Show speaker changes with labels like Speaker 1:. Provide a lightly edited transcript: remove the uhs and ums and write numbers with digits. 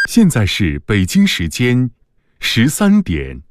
Speaker 1: 现在是北京时间13点。